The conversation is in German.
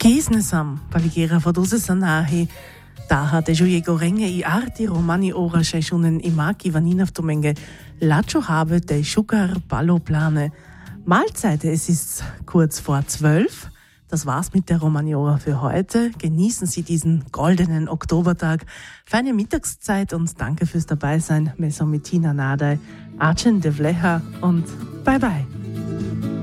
Tisnesam, Paligera Foduse Sanahi, Daha de Jujego Renge I Arti Romani Ora Scheischunen Imaki Vaninav Domenge, Lacho habe de Schukar Balloplane. Mahlzeit, es ist kurz vor 12. Das war's mit der Romaniora für heute. Genießen Sie diesen goldenen Oktobertag. Feine Mittagszeit und danke fürs Dabeisein. Mesomitina Nadei, Archen de Vleha und bye bye.